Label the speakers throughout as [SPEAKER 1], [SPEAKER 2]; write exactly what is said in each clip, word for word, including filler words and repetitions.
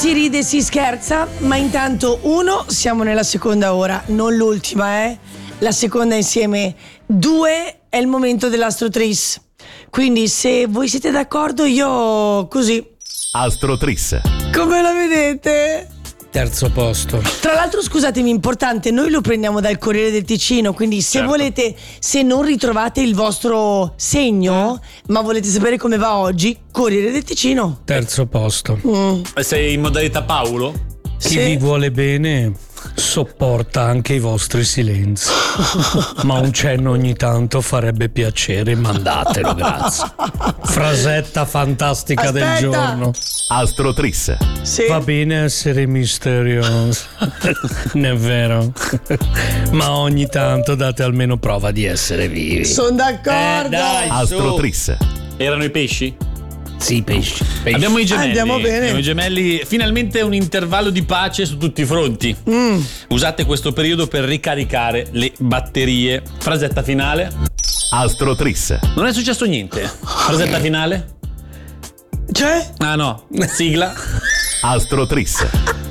[SPEAKER 1] Si ride e si scherza, ma intanto uno, siamo nella seconda ora, non l'ultima, eh? La seconda insieme. Due, è il momento dell'Astro Tris. Quindi se voi siete d'accordo, io così.
[SPEAKER 2] Astro Tris.
[SPEAKER 1] Come la vedete?
[SPEAKER 3] Terzo posto.
[SPEAKER 1] Tra l'altro, scusatemi, importante, noi lo prendiamo dal Corriere del Ticino, quindi se
[SPEAKER 2] Certo.
[SPEAKER 1] volete, se non ritrovate il vostro segno, ma volete sapere come va oggi, Corriere del Ticino.
[SPEAKER 3] Terzo posto.
[SPEAKER 1] Mm.
[SPEAKER 4] Sei in modalità Paolo?
[SPEAKER 3] Chi
[SPEAKER 1] Sì.
[SPEAKER 3] vi vuole bene sopporta anche i vostri silenzi. Ma un cenno ogni tanto farebbe piacere, mandatelo, grazie. Frasetta fantastica
[SPEAKER 1] Aspetta.
[SPEAKER 3] del giorno.
[SPEAKER 2] Astro Tris.
[SPEAKER 1] Sì.
[SPEAKER 3] Va bene essere misterioso, non è vero? Ma ogni tanto date almeno prova di essere vivi.
[SPEAKER 1] Sono d'accordo.
[SPEAKER 3] Eh, dai.
[SPEAKER 2] Astro
[SPEAKER 3] Su.
[SPEAKER 2] Tris.
[SPEAKER 4] Erano i pesci?
[SPEAKER 3] Sì, pesci, pesci.
[SPEAKER 4] Abbiamo i gemelli.
[SPEAKER 1] Andiamo bene.
[SPEAKER 4] Abbiamo i gemelli. Finalmente un intervallo di pace su tutti i fronti.
[SPEAKER 1] Mm.
[SPEAKER 4] Usate questo periodo per ricaricare le batterie. Frasetta finale.
[SPEAKER 2] Astro Tris.
[SPEAKER 4] Non è successo niente. Frasetta finale.
[SPEAKER 1] Cioè?
[SPEAKER 4] Ah no. Sigla.
[SPEAKER 2] Astro Tris.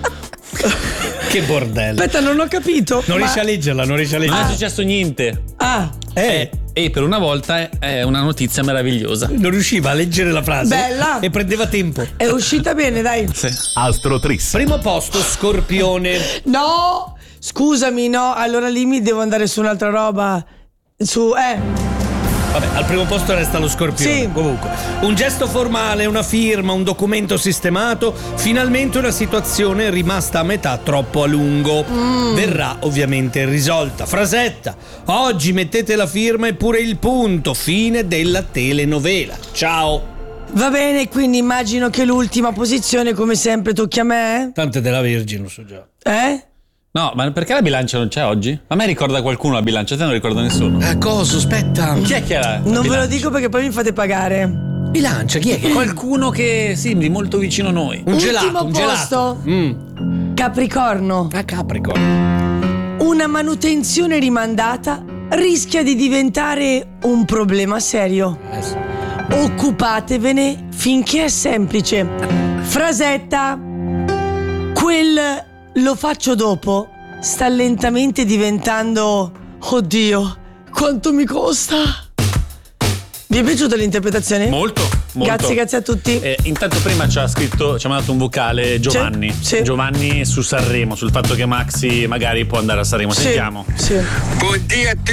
[SPEAKER 3] Che bordello.
[SPEAKER 1] Aspetta, non ho capito.
[SPEAKER 3] Non
[SPEAKER 1] ma-
[SPEAKER 3] riesci a leggerla, non riesci a
[SPEAKER 4] Non è
[SPEAKER 3] leggerla.
[SPEAKER 4] successo niente.
[SPEAKER 1] Ah,
[SPEAKER 3] Eh,
[SPEAKER 4] E per una volta è- è una notizia meravigliosa.
[SPEAKER 3] non riusciva a leggere la frase.
[SPEAKER 1] Bella.
[SPEAKER 3] E prendeva tempo.
[SPEAKER 1] è uscita bene, dai.
[SPEAKER 2] Astro Tris.
[SPEAKER 3] Primo posto, Scorpione.
[SPEAKER 1] No, scusami, no. Allora lì mi devo andare su un'altra roba. Su, eh.
[SPEAKER 3] Vabbè, al primo posto resta lo Scorpione.
[SPEAKER 1] Sì.
[SPEAKER 3] Comunque, un gesto formale, una firma, un documento sistemato. Finalmente una situazione rimasta a metà troppo a lungo. Verrà ovviamente risolta. Frasetta. Oggi mettete la firma e pure il punto. Fine della telenovela. Ciao.
[SPEAKER 1] Va bene, quindi immagino che l'ultima posizione, come sempre, tocchi a me.
[SPEAKER 3] Tante della Vergine, lo so già.
[SPEAKER 1] Eh?
[SPEAKER 4] No, ma perché la bilancia non c'è oggi? A me ricorda qualcuno la bilancia, a te non ricorda nessuno.
[SPEAKER 3] Eh, cosa? Aspetta.
[SPEAKER 4] Chi è che era? la
[SPEAKER 1] Non ve lo
[SPEAKER 4] bilancia?
[SPEAKER 1] dico perché poi mi fate pagare.
[SPEAKER 3] Bilancia, chi è che?
[SPEAKER 4] Qualcuno che sembri molto vicino a noi.
[SPEAKER 3] Un
[SPEAKER 1] Ultimo
[SPEAKER 3] gelato, un gelato.
[SPEAKER 1] posto.
[SPEAKER 3] Mm.
[SPEAKER 1] Capricorno.
[SPEAKER 3] A Capricorn.
[SPEAKER 1] Una manutenzione rimandata rischia di diventare un problema serio.
[SPEAKER 3] Eh sì.
[SPEAKER 1] Occupatevene finché è semplice. Frasetta. Quel lo faccio dopo sta lentamente diventando oddio, quanto mi costa. Vi è piaciuta l'interpretazione?
[SPEAKER 4] Molto, molto.
[SPEAKER 1] Grazie, grazie a tutti.
[SPEAKER 4] Eh, intanto prima ci ha scritto, ci ha mandato un vocale Giovanni.
[SPEAKER 1] Sì, sì.
[SPEAKER 4] Giovanni su Sanremo, sul fatto che Maxi magari può andare a Sanremo.
[SPEAKER 1] Sì,
[SPEAKER 4] Sentiamo.
[SPEAKER 1] sì.
[SPEAKER 5] Buongiorno a tutti.